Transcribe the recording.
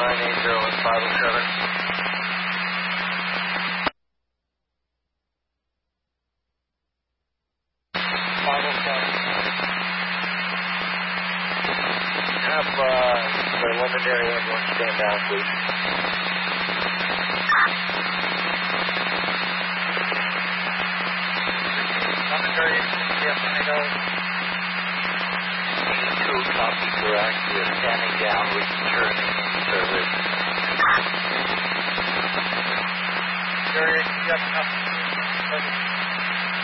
Have the preliminary ambulance stand down, please. Commentary, yes, I know. 82, copy, correct. We're standing down, returning service. Jerry, you have enough